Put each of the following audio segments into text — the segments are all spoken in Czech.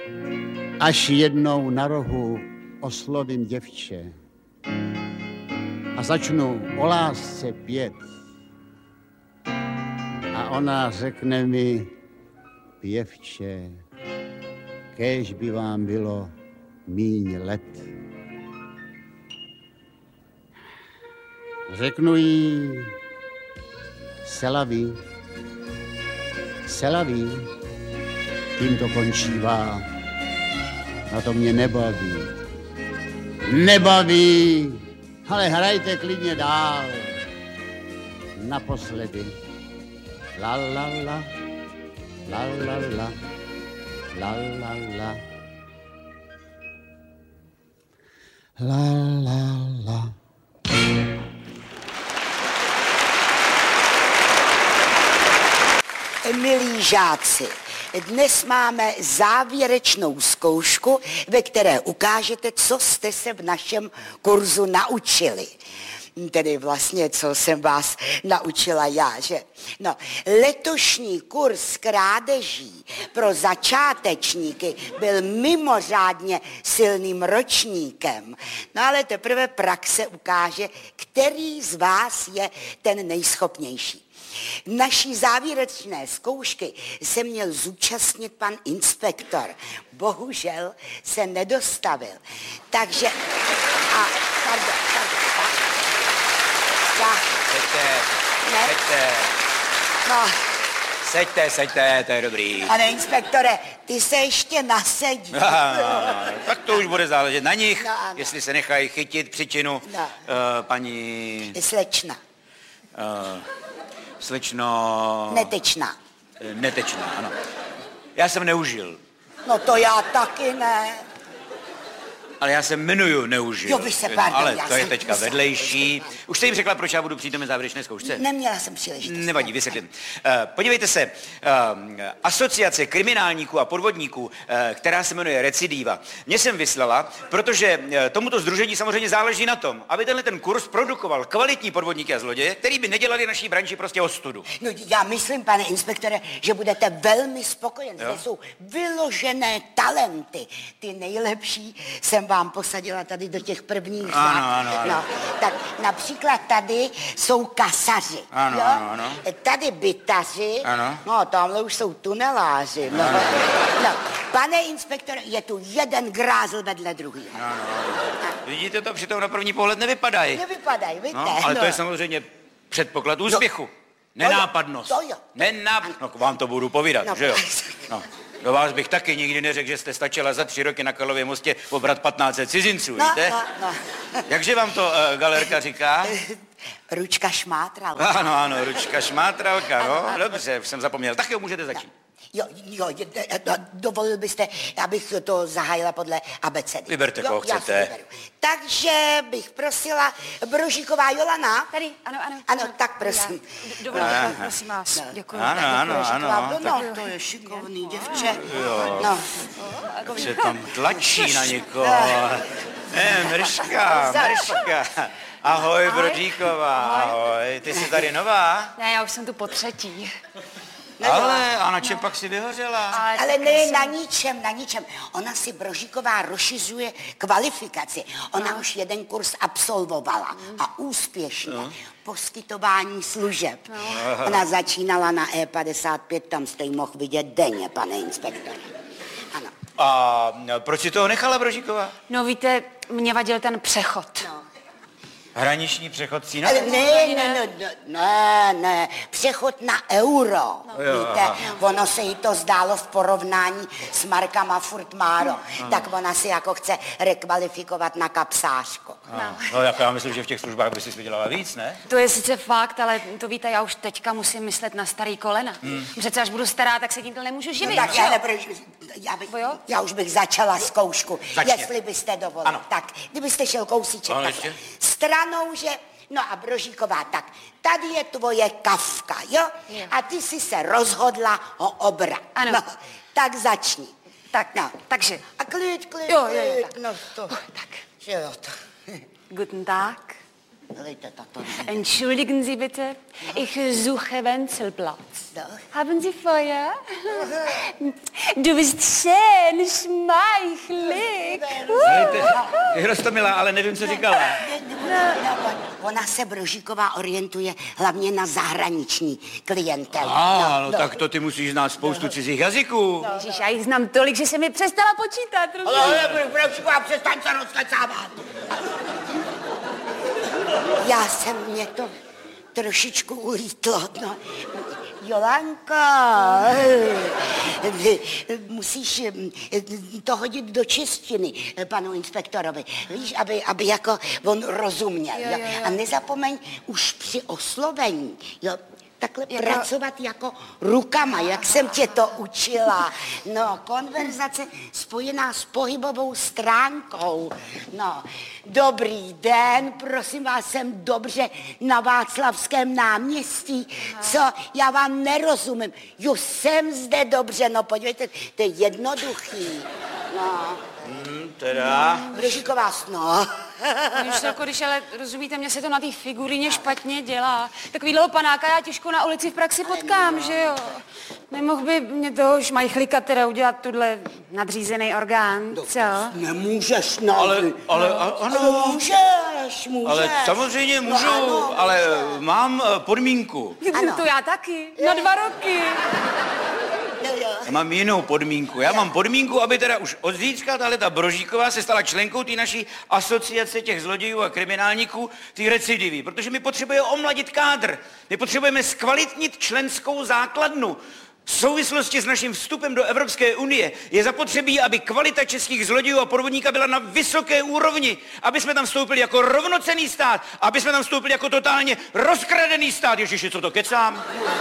Až jednou na rohu oslovím děvče a začnu o lásce pět a ona řekne mi, pěvče, kéž by vám bylo míň let. Řeknu jí, selaví, tím to končívá. A to mě nebaví. Nebaví, ale hrajte klidně dál. Naposledy. La la la, la la la, la la la. La la la. Milí žáci, dnes máme závěrečnou zkoušku, ve které ukážete, co jste se v našem kurzu naučili. Tedy vlastně, co jsem vás naučila já, že? No, letošní kurz krádeží pro začátečníky byl mimořádně silným ročníkem. No ale teprve praxe ukáže, který z vás je ten nejschopnější. Naší závěrečné zkoušky se měl zúčastnit pan inspektor. Bohužel se nedostavil. Takže... Pardon. Seďte, to je dobrý. Pane inspektore, ty se ještě nasedí. Tak to už bude záležet na nich, jestli se nechají chytit příčinu paní... Slečna. Slečno... Netečná, ano. Já jsem neužil. No to já taky ne. Ale já se jmenuju Neužil. Jo, vy se, pardon, ale to je teďka vedlejší. Už jste jim řekla, proč já budu přítomen závěrečné zkoušce? Neměla jsem příležitost. Nevadí, vysvětlím. Podívejte se, asociace kriminálníků a podvodníků, která se jmenuje Recidiva, mě jsem vyslala, protože tomuto sdružení samozřejmě záleží na tom, aby ten kurz produkoval kvalitní podvodníky a zloděje, který by nedělali naší branži prostě ostudu. No já myslím, pane inspektore, že budete velmi spokojen. Zde jsou vyložené talenty. Ty nejlepší jsem vám posadila tady do těch prvních řad. Ano. No, tak například tady jsou kasaři. Ano. Tady bytaři. Ano. No, tamhle už jsou tuneláři. No. Pane inspektore, je tu jeden grázl vedle druhého. Vidíte to, přitom na první pohled nevypadají. Nevypadají, víte. No, ale to je samozřejmě předpoklad úspěchu. Nenápadnost. To jo. No, vám to budu povídat, že jo? No. Do vás bych taky nikdy neřekl, že jste stačila za 3 roky na Karlově mostě pobrat 1500 cizinců, víte? No. Jakže vám to galerka říká? Ručka šmátralka. Ano, ručka šmátralka, no. Dobře, už jsem zapomněl. Tak jo, můžete začít. Jo, dovolil byste, abych to zahájila podle abecedy. Vyberte, koho chcete. Takže bych prosila, Brožíková Jolana. Tady, ano. Ano, tak prosím. Dovolíte, prosím vás. Děkuji. Ano. No, to je šikovný děvče. Jo. No. Se tam tlačí na někoho. Mrška. Ahoj, Brodíková, ahoj. Ty jsi tady nová? Ne, já už jsem tu po třetí. Ale a na čem pak si vyhořela? Ale ne, na ničem. Ona si Brožíková rozšiřuje kvalifikaci. Ona už jeden kurz absolvovala a úspěšně. Poskytování služeb. Ona začínala na E55, tam jste ji mohl vidět denně, pane inspektore. Ano. A proč si toho nechala, Brožíková? No víte, mě vadil ten přechod. Hraniční přechod cína? Ne, přechod na euro, víte, ono se jí to zdálo v porovnání s markama furt málo, tak ona si jako chce rekvalifikovat na kapsářku. No, jako já myslím, že v těch službách by si vydělala víc, ne? To je sice fakt, ale to víte, já už teďka musím myslet na starý kolena. Přece až budu stará, tak se tímto nemůžu živit. Tak já už bych začala zkoušku, jestli byste dovolili. Ano. Tak, kdybyste šel kousíček takhle. Stranou, že... No a Brožíková, tak tady je tvoje Kafka, jo? A ty jsi se rozhodla ho obrat. Ano. No, tak začni. Tak, no, takže. A klid. Jo, No to. tak. Jo, to. Guten Tag. Helejte, tato. Entschuldigen Sie bitte, ich suche Wenzelplatz. Doch. Haben Sie Feuer? Du bist schön, schmeichlig. Hrostomilá, ale nevím, co říkala. Ona se Brožíková orientuje hlavně na zahraniční klientelu. No tak to ty musíš znát spoustu cizích jazyků. Ježiš, já jich znám tolik, že jsem je přestala počítat. Ale Brožíková, přestaň se rozkecávat. Mě to trošičku ulítlo. No. Jolanko, musíš to hodit do češtiny panu inspektorovi, víš, aby jako on rozuměl. Jo. A nezapomeň už při oslovení, jo, takhle pracovat jako rukama, jak jsem tě to učila. No, konverzace spojená s pohybovou stránkou. No, dobrý den, prosím vás, jsem dobře na Václavském náměstí. Co? Já vám nerozumím. Jo, jsem zde dobře, no podívejte, to je jednoduchý. No. Teda? Brožíková, no. Jako, když ale rozumíte, mně se to na té figurině špatně dělá. Takovýhleho panáka já těžko na ulici v praxi potkám, že jo? Nemohl by mě toho šmajchlíka teda udělat tuhle nadřízený orgán, co? Nemůžeš, no. Ale ano. Můžeš. Ale samozřejmě můžu, ale mám podmínku. To já taky, na 2 roky. Já mám jinou podmínku. Já mám podmínku, aby teda už od zítřka ta Brožíková se stala členkou té naší asociace těch zlodějů a kriminálníků, ty recidivy, protože my potřebujeme omladit kádr. My potřebujeme zkvalitnit členskou základnu. V souvislosti s naším vstupem do Evropské unie je zapotřebí, aby kvalita českých zlodějů a podvodníků byla na vysoké úrovni, aby jsme tam vstoupili jako rovnocenný stát, aby jsme tam vstoupili jako totálně rozkradený stát. Ježiši, co to kecám?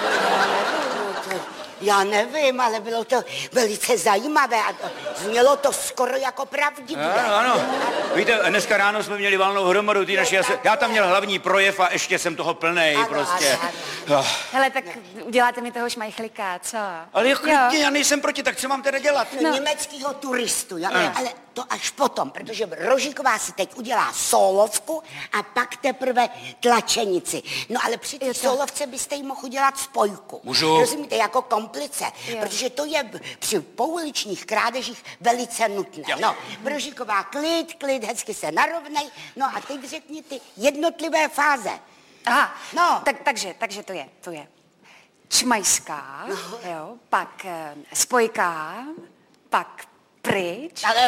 Já nevím, ale bylo to velice zajímavé a znělo to skoro jako pravdivé. Ano. Víte, dneska ráno jsme měli valnou hromadu, já tam měl hlavní projev a ještě jsem toho plnej prostě. Hele, tak uděláte mi toho šmajchlika, co? Ale já nejsem proti, tak co mám teda dělat? Německýho turistu, jo? Ale to až potom, protože Brožíková si teď udělá sólovku a pak teprve tlačenici. No ale při té sólovce byste jí mohl udělat spojku. Můžu? Rozumíte, jako komplice, protože to je při pouličních krádežích velice nutné. Jo. No, Brožíková, klid, hezky se narovnej, no a teď řekni ty jednotlivé fáze. Aha, no. Takže to je čmajská, jo, pak spojka, pak pryč. Ale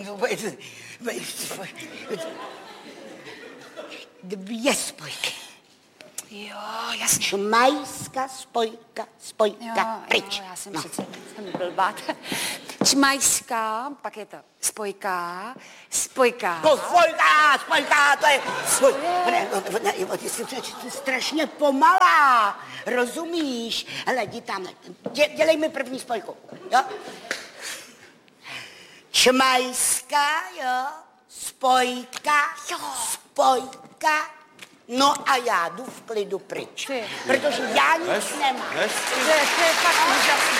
2 spojky. Jo, jasně. Čmajská, spojka, pryč. Jo, já jsem přece blbá. Čmajská, pak je to spojka. To spojka, to je strašně pomalá, rozumíš? Hele, jdi tam, dělej mi první spojku, jo? Čmajská, jo, spojka, no a já jdu v klidu pryč, protože já nic nemám. To je fakt úžasný.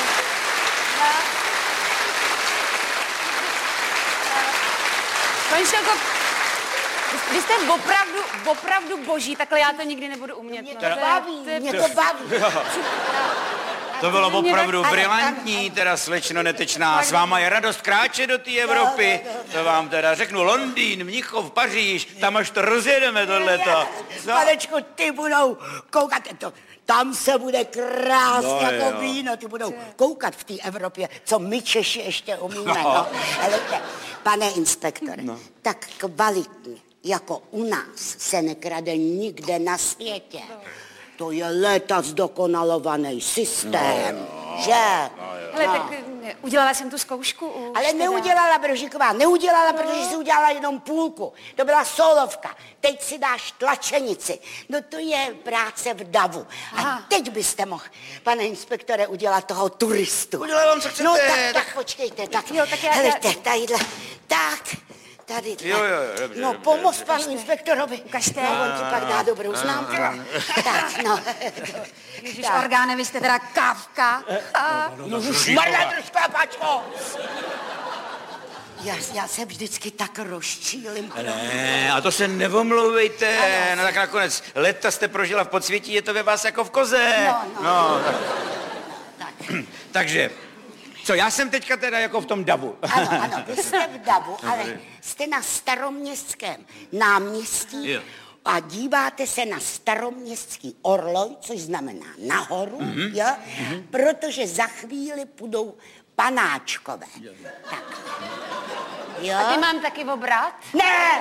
Pani Šelko, vy jste opravdu boží, takhle já to nikdy nebudu umět. Mě to baví. To bylo opravdu brilantní, teda slečno Netečná. S váma je radost kráčet do té Evropy. To vám teda řeknu, Londýn, Mnichov, Paříž, tam až to rozjedeme tohleto. Panečku, ty budou koukat, tam se bude krást jako víno, ty budou koukat v té Evropě, co my Češi ještě umíme. No. Helejte, pane inspektore, tak kvalitně, jako u nás, se nekrade nikde na světě. To je léta zdokonalovaný systém, že? Hele, tak udělala jsem tu zkoušku už. Ale neudělala Brožíková, protože si udělala jenom půlku. To byla solovka. Teď si dáš tlačenici. No to je práce v davu. A teď byste mohl, pane inspektore, udělat toho turistu. Udělám, co chcete. No tak počkejte, tak. Jo, tak helejte, tadyhle, tak. Tady. Jo, dobře. No, pomoz panu inspektorovi. Ukažte. No, on ti pak dá dobrou známku. Tak, no. Ježiš, orgáne, vy jste teda kávka. Ježiš, Marla, držka, pačko. Já se vždycky tak rozčílim. Ne, a to se nevomlouvejte. No tak nakonec leta jste prožila v podsvětí, je to ve vás jako v koze. No tak. Takže, co, já jsem teďka teda jako v tom davu. Ano, vy jste v davu, ale jste na Staroměstském náměstí. Jo. A díváte se na Staroměstský orloj, což znamená nahoru, jo? Protože za chvíli půjdou panáčkové. Tak. Jo? A ty mám taky obrat? Ne!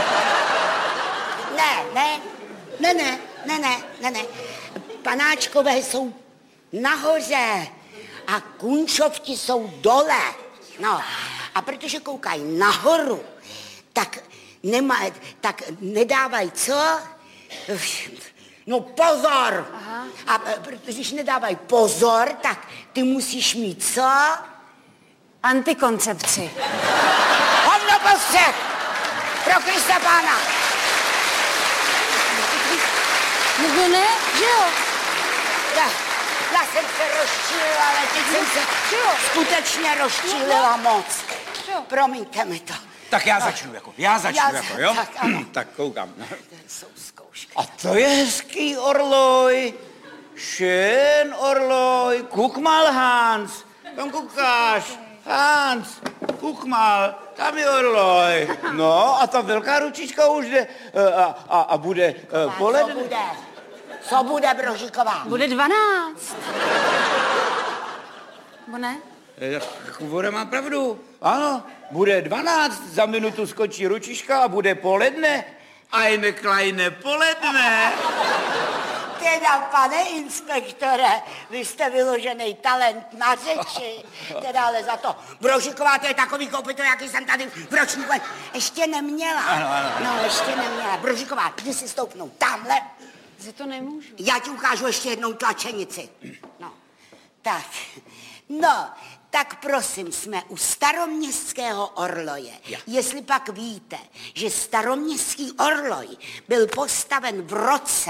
Panáčkové jsou nahoře a kunčovti jsou dole. No, a protože koukají nahoru, tak nedávají co? No pozor! Aha. A když nedávají pozor, tak ty musíš mít co? Antikoncepci. Hovno postřeh! Pro Krista Pána! No ne, že jo? Já jsem se rozčílila, ale teď jsem se skutečně rozčílila moc. Promiňte mi to. Tak já začnu, jo? Tak, ano. Tak koukám. Jsou zkoušky. A to je hezký orloj. Schön orloj. Guck mal, Hans. Tam koukáš. Hans, guck mal. Tam je orloj. No a ta velká ručička už jde a bude poledne. Co bude, Brožíková? Bude 12. Bo ne? Voda má pravdu. Ano, bude 12, za minutu skočí ručička a bude poledne. Eine kleine poledne. Teda, pane inspektore, vy jste vyložený talent na řeči. Teda, ale za to. Brožiková, to je takový kopyto, jaký jsem tady v ročníku ještě neměla. Ano. No, ještě neměla. Brožiková, jdi si stoupnout tamhle. Že to nemůžu. Já ti ukážu ještě jednou tlačenici. No, tak. No, tak prosím, jsme u Staroměstského orloje. Ja. Jestli pak víte, že Staroměstský orloj byl postaven v roce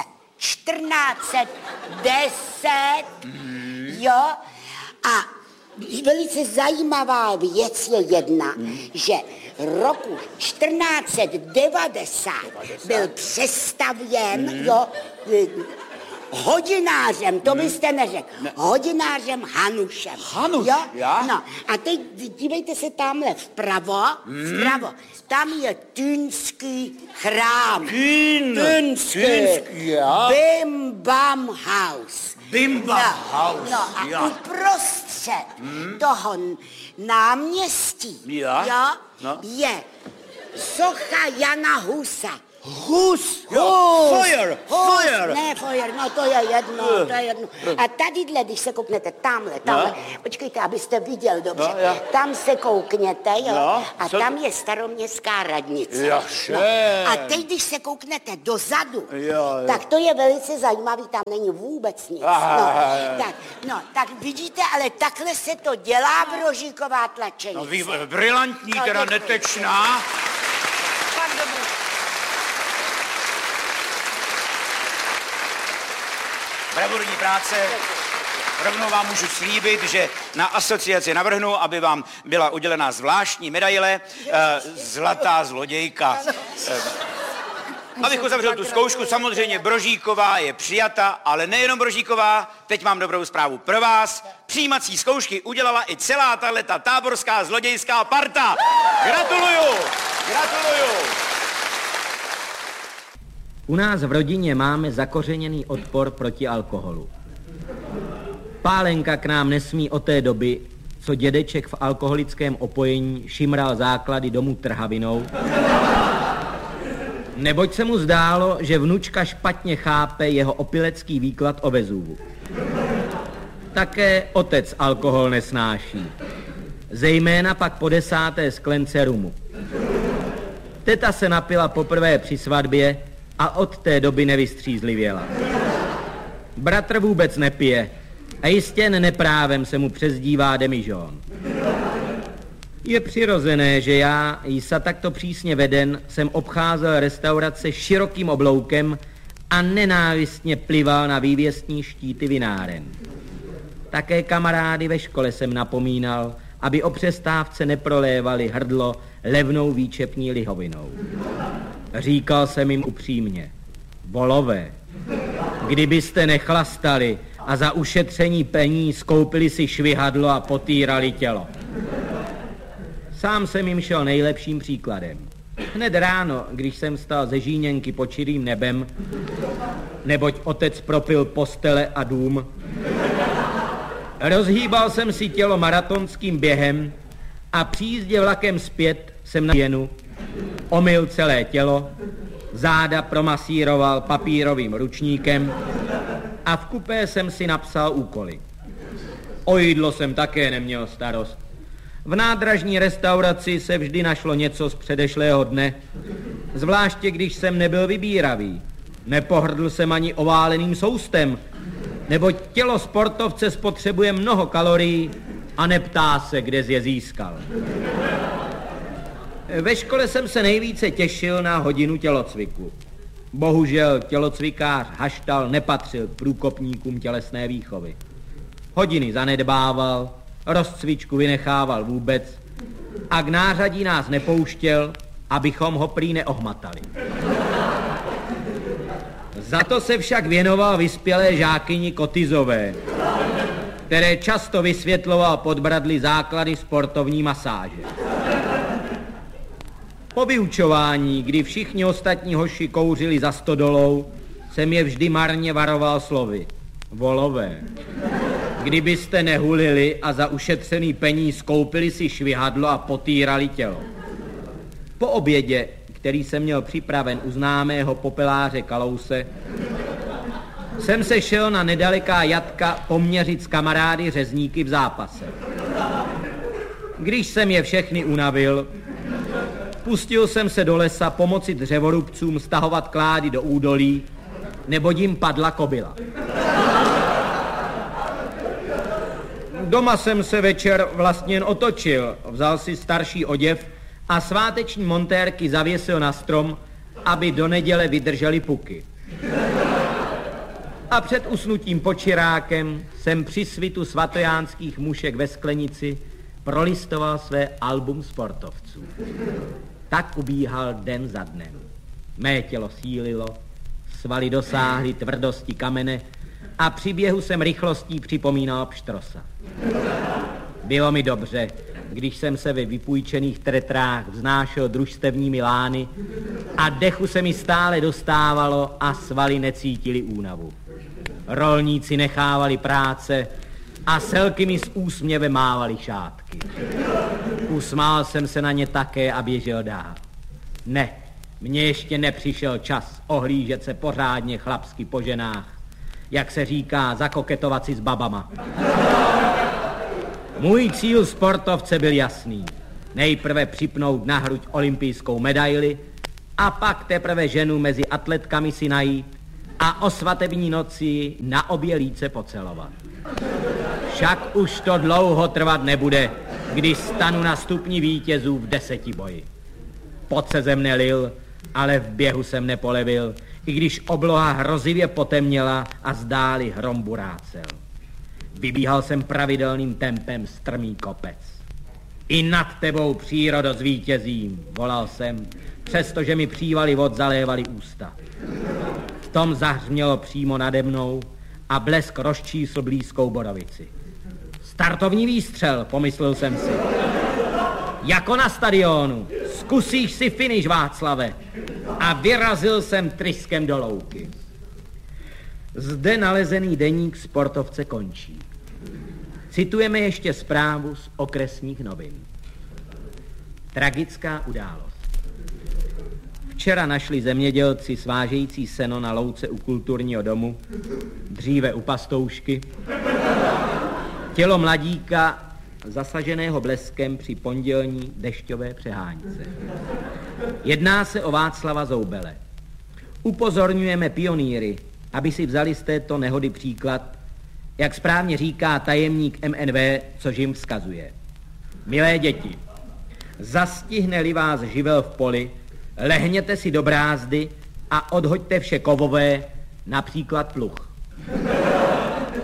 1410, jo, a velice zajímavá věc je jedna, že roku 1490 byl přestavěn, jo, hodinářem, to byste neřekl, hodinářem Hanušem. Hanuš, jo? já? No, a teď dívejte se tamhle vpravo, tam je Týnský chrám. Týnský, já? Bim Bam House. Bim Bam House, No a já. uprostřed toho náměstí, Já? jo, No. je socha Jana Husa. Hus. Feuer. Ne, Feuer, no to je jedno. A tadyhle, když se kouknete tamhle, počkejte, abyste viděl dobře, tam se koukněte, jo, a tam je Staroměstská radnice. A teď, když se kouknete dozadu, tak to je velice zajímavý, tam není vůbec nic. Tak vidíte, ale takhle se to dělá, Brožíková tlačenice. No, brilantní, teda netečná. Pan dobrý. Bravurní práce. Rovnou vám můžu slíbit, že na asociaci navrhnu, aby vám byla udělená zvláštní medaile Zlatá zlodějka. Abych uzavřel tu zkoušku, samozřejmě Brožíková je přijata, ale nejenom Brožíková, teď mám dobrou zprávu pro vás. Přijímací zkoušky udělala i celá tahleta táborská zlodějská parta. Gratuluju! U nás v rodině máme zakořeněný odpor proti alkoholu. Pálenka k nám nesmí od té doby, co dědeček v alkoholickém opojení šimral základy domu trhavinou, neboť se mu zdálo, že vnučka špatně chápe jeho opilecký výklad o Vezúvu. Také otec alkohol nesnáší, zejména pak po 10. sklence rumu. Teta se napila poprvé při svatbě a od té doby nevystřízlivěla. Bratr vůbec nepije a jistě neprávem se mu přezdívá demižón. Je přirozené, že já, jisa takto přísně veden, jsem obcházel restaurace širokým obloukem a nenávistně plival na vývěstní štíty vináren. Také kamarády ve škole jsem napomínal, aby o přestávce neprolévali hrdlo levnou výčepní lihovinou. Říkal jsem jim upřímně, volové, kdybyste nechlastali a za ušetření peníz koupili si švihadlo a potírali tělo. Sám jsem jim šel nejlepším příkladem. Hned ráno, když jsem stal ze žíněnky pod čirým nebem, neboť otec propil postele a dům, rozhýbal jsem si tělo maratonským během a při jízdě vlakem zpět jsem na jenu omyl celé tělo, záda promasíroval papírovým ručníkem a v kupé jsem si napsal úkoly. O jídlo jsem také neměl starost. V nádražní restauraci se vždy našlo něco z předešlého dne, zvláště když jsem nebyl vybíravý. Nepohrdl jsem ani ováleným soustem, neboť tělo sportovce spotřebuje mnoho kalorií a neptá se, kde je získal. Ve škole jsem se nejvíce těšil na hodinu tělocviku. Bohužel tělocvikář Haštal nepatřil k průkopníkům tělesné výchovy. Hodiny zanedbával, rozcvičku vynechával vůbec a k nářadí nás nepouštěl, abychom ho prý neohmatali. Za to se však věnoval vyspělé žákyni Kotizové, které často vysvětloval pod bradly základy sportovní masáže. Po vyučování, kdy všichni ostatní hoši kouřili za stodolou, jsem je vždy marně varoval slovy. Volové, kdybyste nehulili a za ušetřený peníz koupili si švihadlo a potírali tělo. Po obědě, který jsem měl připraven u známého popeláře Kalouse, jsem se šel na nedaleká jatka poměřit s kamarády řezníky v zápase. Když jsem je všechny unavil, pustil jsem se do lesa pomoci dřevorubcům stahovat klády do údolí, neboť jim padla kobyla. Doma jsem se večer vlastně jen otočil, vzal si starší oděv a sváteční montérky zavěsil na strom, aby do neděle vydržely puky. A před usnutím počirákem jsem při svitu svatojánských mušek ve sklenici prolistoval své album sportovců. Tak ubíhal den za dnem. Mé tělo sílilo, svaly dosáhly tvrdosti kamene a při běhu jsem rychlostí připomínal pštrosa. Bylo mi dobře, když jsem se ve vypůjčených tretrách vznášel družstevními lány a dechu se mi stále dostávalo a svaly necítili únavu. Rolníci nechávali práce a selky mi s úsměvem mávali šátky. Usmál jsem se na ně také a běžel dál. Ne, mně ještě nepřišel čas ohlížet se pořádně chlapsky po ženách, jak se říká, zakoketovat si s babama. Můj cíl sportovce byl jasný. Nejprve připnout na hruď olympijskou medaili a pak teprve ženu mezi atletkami si najít a o svatební noci na obě líce pocelovat. Však už to dlouho trvat nebude, když stanu na stupni vítězů v 10 boji. Pot se ze mne lil, ale v běhu jsem nepolevil, i když obloha hrozivě potemněla a zdáli hrom burácel. Vybíhal jsem pravidelným tempem strmý kopec. I nad tebou, přírodo, zvítězím, volal jsem, přestože mi přívaly vod zalévaly ústa. V tom zahřmělo přímo nade mnou a blesk rozčísl blízkou borovici. Startovní výstřel, pomyslel jsem si. Jako na stadionu, zkusíš si finiš, Václave. A vyrazil jsem tryskem do louky. Zde nalezený deník sportovce končí. Citujeme ještě zprávu z okresních novin. Tragická událost. Včera našli zemědělci svážející seno na louce u kulturního domu, dříve u pastoušky, tělo mladíka zasaženého bleskem při pondělní dešťové přehánce. Jedná se o Václava Zoubele. Upozorňujeme pionýry, aby si vzali z této nehody příklad, jak správně říká tajemník MNV, což jim vzkazuje. Milé děti, zastihne-li vás živel v poli, lehněte si do brázdy a odhoďte vše kovové, například pluh.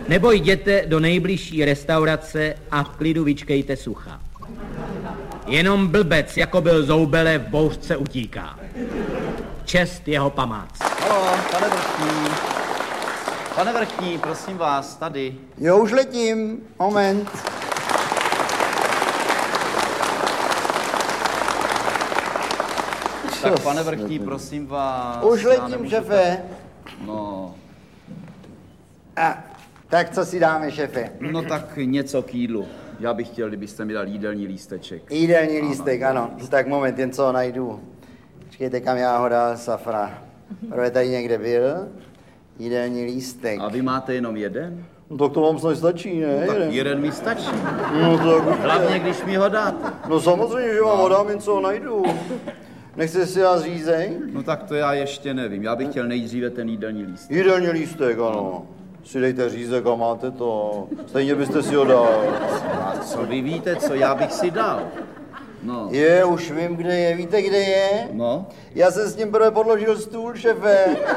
nebo jděte do nejbližší restaurace a v klidu vyčkejte sucha. Jenom blbec, jako byl Zoubele, v bouřce utíká. Čest jeho památce. Halo, pane Vrchní. Pane Vrchní, prosím vás, tady. Jo, už letím. Moment. Tak pane Vrchní, prosím vás. Už já letím, nemůžu šefe. No, Tak co si dáme, šefe? no tak něco k jídlu. Já bych chtěl, kdybyste mi dal jídelní lísteček. Jídelní lístek, ano. Tak moment, jen co ho najdu. Počkejte, kam já ho dal, Safra. Prvé tady někde byl. Jídelní lístek. A vy máte jenom jeden? No tak to vám snad stačí, ne? Tak jeden mi stačí. No tak Hlavně, když mi ho dáte. No samozřejmě, že vám ho dám, jen co ho najdu. Nechce si dát řízej? No tak to já ještě nevím. Já bych chtěl nejdříve ten jídelní lístek. Jídelní lístek, ano. Si dejte řízek a máte to. Stejně byste si ho dal. A co vy víte, co já bych si dal? No. Už vím, kde je. Víte, kde je? No. Já jsem s tím prvé podložil stůl, šefe.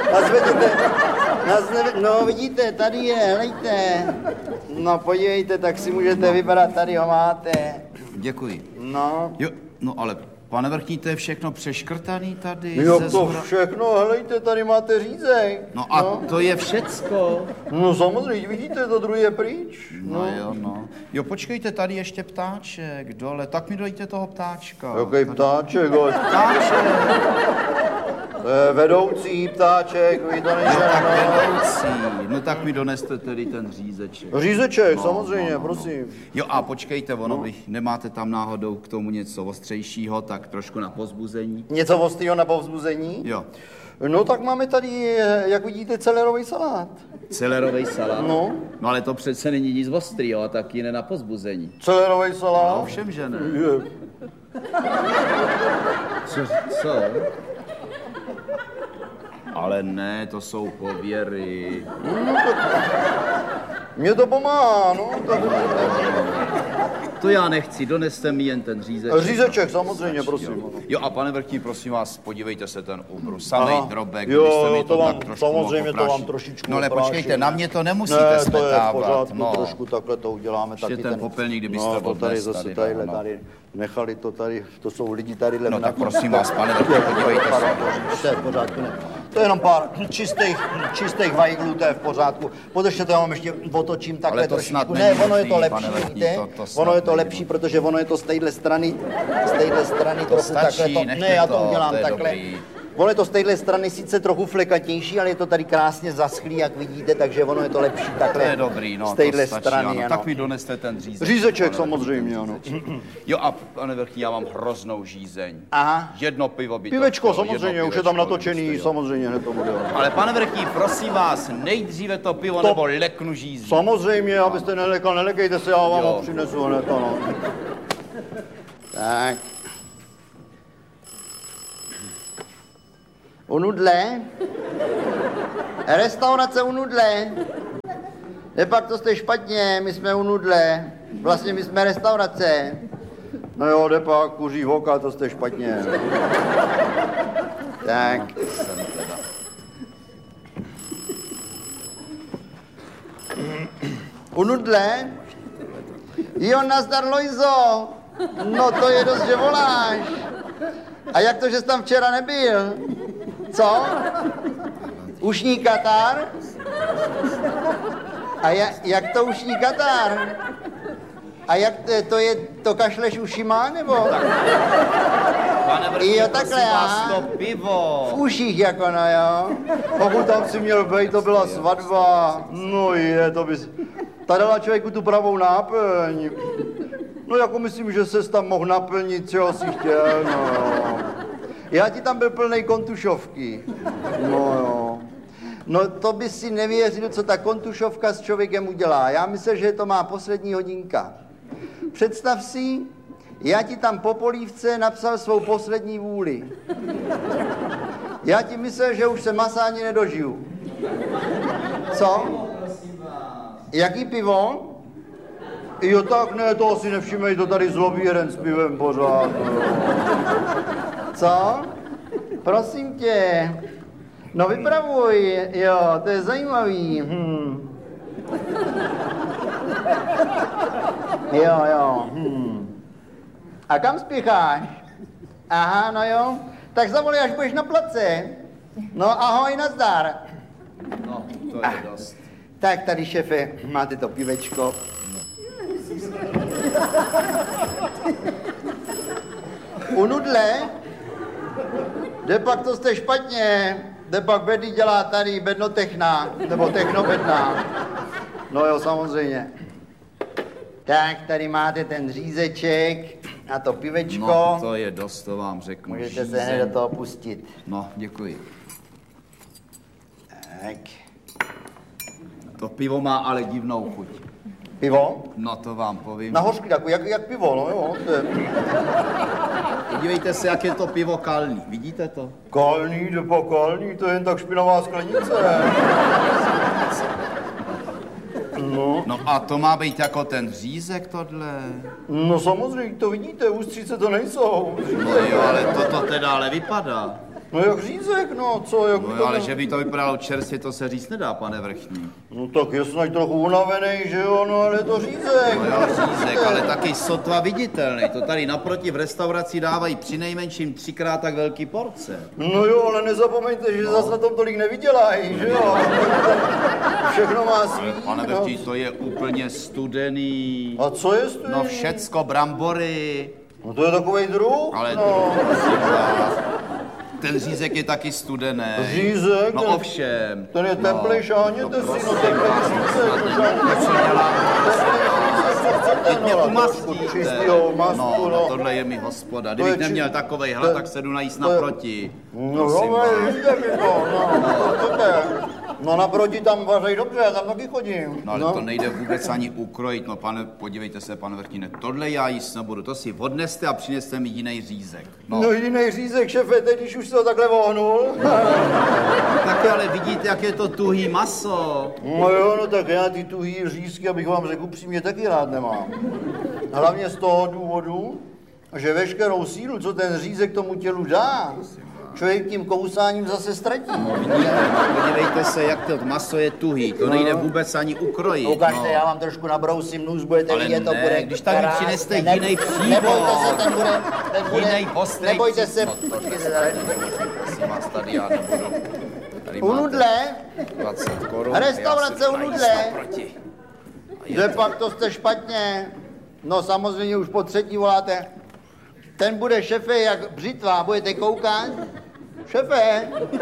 No, vidíte, tady je, helejte. No, podívejte, tak si můžete vybrat, tady ho máte. Děkuji. No. Jo, no ale pane Vrchní, to je všechno přeškrtaný tady? Jo, ze to zhora? všechno, helejte, tady máte řízek. No a to je všecko. No samozřejmě, vidíte, to druhý je pryč. No jo, no. Jo, počkejte, tady ještě ptáček dole, tak mi dejte toho ptáčka. Jaký ptáček, hoď. Ptáček, To je vedoucí ptáček, vy to tak nejde. vedoucí. No tak mi doneste tedy ten řízeček. Řízeček, samozřejmě, prosím. Jo a počkejte, ono vy nemáte tam náhodou k tomu něco ostřejšího, tak trošku na pozbuzení. Něco ostrýho na povzbuzení? Jo. No tak máme tady, jak vidíte, celerový salát. Celerový salát. No. No ale to přece není nic ostrýho a taky ne na pozbuzení. Celerový salát? Ovšem, že ne. Je. Co? Ale ne, to jsou pověry. Mně to pomáhá, no. Tak... To já nechci, doneste mi jen ten řízeček. Řízeček, samozřejmě, prosím. Jo a pane Vrchní, prosím vás, podívejte se ten ubrus, samej drobek, Jo, kdybyste mi to to vám, tak trošku samozřejmě to mohl vám poprášit. trošičku No ale opráším. počkejte, na mě to nemusíte Ne, to je v smetávat. pořádku, No. trošku takhle to uděláme. Ještě taky ten popelník, kdybyste no, to tady odnes zase tady, tadyhle, no. tady, nechali to tady, to jsou lidi tadyhle. No tak prosím vás, pane Vrchní, podívejte se. To je v pořádku, ne. To je jenom pár čistých vajglů, to je v pořádku. Podržte to, já vám ještě otočím takhle Ale to trošičku. snad Ne, není ono je to nutný, pane lepší, Vrchní, víte? to snad Ono je to není lepší, nutný. protože ono je to z téhle strany trochu stačí, takhle. nechte Ne, já to, to udělám to je takhle. dobrý. Ono je to z téhle strany sice trochu flekatější, ale je to tady krásně zaschlý, jak vidíte, takže ono je to lepší takhle. To je dobrý, no, z téhle to stačí, strany, ano. ano. Tak mi doneste ten řízek. Řízeček samozřejmě, ano. Jo a pane Vrchní, já mám hroznou žízeň. Aha. Jedno pivo by to Pivečko, chtělo, samozřejmě, jedno už je tam pivečko, natočený, kdybyste, jo. samozřejmě, hned tomu dělám. Ale pane Vrchní, prosím vás, nejdříve to pivo To- nebo leknu žízní. Samozřejmě, abyste nelekal, nelekejte se, já vám Jo. ho přinesu hned, ano. Tak. U Nudle. Restaurace u Nudle. Nepak to jste špatně, my jsme u Nudle. Vlastně my jsme restaurace. No jo, Depak, kuří voka, to jste špatně. Tak. U Nudle? Jo, nazdar, Lojzo. No to je dost, že voláš. A jak to, že jsi tam včera nebyl? Co? Ušní katar? A jak to ušní katar? A jak to kašleš ušima, nebo? Pane Vrchní, Jo, prosím takhle, vás, aha. to pivo. V uších jako, no jo. Pokud tam si měl být, to byla svatba. No je, to bys... Ta dala člověku tu pravou náplň. No jako myslím, že ses tam mohl naplnit, čeho si chtěl, no jo. Já ti tam byl plnej kontušovky. No jo. No to by si nevěřil, co ta kontušovka s člověkem udělá. Já myslím, že to má poslední hodinka. Představ si, já ti tam po polívce napsal svou poslední vůli. Já ti myslel, že už se masa ani nedožiju. Co? Jaký pivo? Jo, tak ne, to asi nevšimej, to tady zlobí jeden s pivem pořád. Co? Prosím tě. No vypravuj, jo, to je zajímavý. Jo. A kam spěcháš? Aha, no jo. Tak zavolej, až budeš na place. No ahoj, nazdar. No, to je dost. Tak tady, šefe, máte to pivečko. U nudle? De pak to jste špatně. De pak Bedy dělá tady bednotechna, nebo technobedná. No jo, samozřejmě. Tak, tady máte ten řízeček a to pivečko. No, to je dost, to vám řeknu. Můžete se hned do toho pustit. No, děkuji. Tak. To pivo má ale divnou chuť. Pivo? No, to vám povím. Na hořky, jak pivo, no jo. To je... Podívejte se, jak je to pivo kalný. Vidíte to? Kalný, depa kalný, to je jen tak špinavá sklenice. No a to má být jako ten řízek tohle. No samozřejmě, to vidíte, ústřice to nejsou. No jo, ale to teda ale vypadá. No jak řízek, no, co, jak... No jo, ale že by to vypadalo čerstvě, to se říct nedá, pane vrchní. No tak je snad trochu unavený, že jo, no ale je to řízek. No jo, řízek, ale taky sotva viditelný. To tady naproti v restauraci dávají přinejmenším 3x tak velký porce. No jo, ale nezapomeňte, že zas na tom tolik nevydělají, že jo. Všechno má svý. Pane vrchní, to je úplně studený. A co je studený? No všecko, brambory. No to je takovej druh, Ale no. Ten řízek je taky studený. Řízek? No ovšem. Ten je teplý, šáhněte si, no teplý řízek. Co děláte? Teď mě umastíte. čistýho masku, no. Tohle je mi hospoda. Kdybych neměl takovej hlad, tak se jdu najíst naproti. No jo, jíte mi to, no naproti tam vařej dobře, já tam taky chodím. No ale to nejde vůbec ani ukrojit, no pane, podívejte se, pane vrchníne, tohle já jíst nebudu, to si odneste a přineste mi jiný řízek. No jiný řízek, šefe, teď když už se ho takhle vohnul. Tak ale vidíte, jak je to tuhý maso. No jo, no tak já ty tuhý řízky, abych vám řekl upřímně, taky rád nemám. Hlavně z toho důvodu, že veškerou sílu, co ten řízek tomu tělu dá, člověk tím kousáním zase ztratí. No vidíte, podívejte se, jak to maso je tuhý, to nejde vůbec ani ukrojit. Ukažte, já vám trošku nabrousím nůž, budete vidět, to bude když tady krásné. přineste jiný příbor. Nebojte se, ten bude Jiný ostrý nebojte se. Prosím vás, tady já nebudu. Tady U nudle, 20 korun. restaurace u nudle. Že pak to jste špatně. No samozřejmě už po třetí voláte. Ten bude, šefe, jak břitva, budete koukat? Šefe?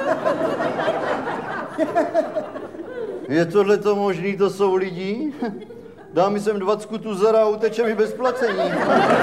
Je tohleto možný, to jsou lidi? Dá mi sem 20 tuzera a uteče mi bez placení.